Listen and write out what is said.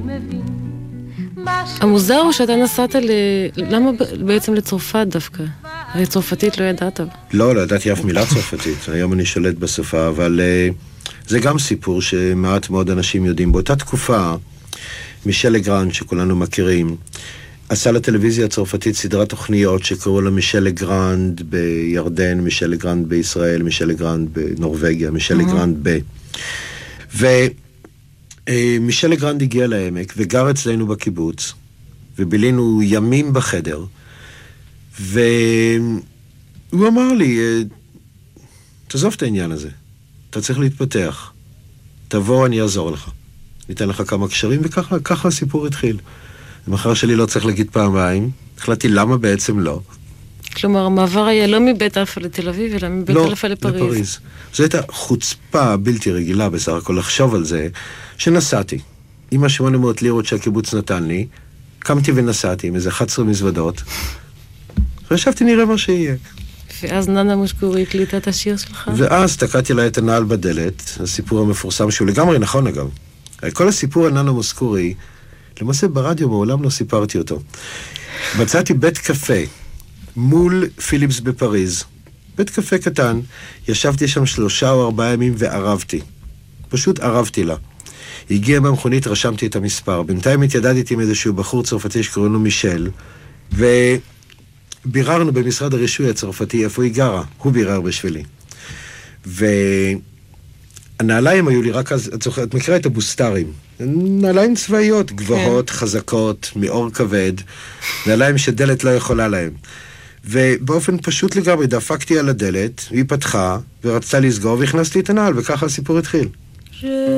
המוזר הוא שאתה נסעת למה בעצם לצרפת דווקא? הרי צרפתית לא ידעת. לא ידעתי אף מילה צרפתית. היום אני שולט בשפה, אבל זה גם סיפור שמעט מאוד אנשים יודעים. באותה תקופה, מישל לגרנד, שכולנו מכירים, עשה לטלוויזיה הצרפתית סדרת תוכניות שקראו לה מישל לגרנד בירדן, מישל לגרנד בישראל, מישל לגרנד בנורווגיה, מישל לגרנד מישל לגרנד הגיע לעמק וגר אצלנו בקיבוץ, ובילינו ימים בחדר, והוא אמר לי, תעזוב את העניין הזה, אתה צריך להתפתח, תבוא, אני אעזור לך, ניתן לך כמה קשרים, וככה הסיפור התחיל. המחר שלי לא צריך להגיד פעמיים, החלטתי למה בעצם לא. כלומר, המעבר היה לא מבית אלפא לתל אביב, אלא מבית אלפא לפריז. לא, לפריז. זו הייתה חוצפה בלתי רגילה בסך הכל לחשוב על זה, שנסעתי. עם ה-800 לירות שהקיבוץ נתן לי, קמתי ונסעתי עם איזה 11 מזוודות, וחשבתי נראה מה שיהיה. ואז ננה מושקורי הקליטה את השיר שלך? ואז תקעתי לה את הנעל בדלת, הסיפור המפורסם שהוא לגמרי נכון אגב. כל הסיפור על ננה מושקורי, למעשה ברדיו מעולם לא סיפרתי אותו. מצאתי בית קפה מול פיליפס בפריז. בית קפה קטן, ישבתי שם 3 או 4 ימים וערבתי. פשוט ערבתי לה. הגיע במכונית, רשמתי את המספר. בינתיים התיידדתי עם איזשהו בחור צרפתי שקוראים לו מישל, וביררנו במשרד הרישוי הצרפתי איפה היא גרה. הוא בירר בשבילי. הנעליים היו לי רק אז, את מכירה את הבוסטרים. נעליים צבאיות, גבוהות, חזקות, מאור כבד, נעליים שדלת לא יכולה להם. ובאופן פשוט לגמרי דפקתי על הדלת, והיא פתחה, ורצתה לסגור, והכנסתי את הנעל, וככה הסיפור התחיל.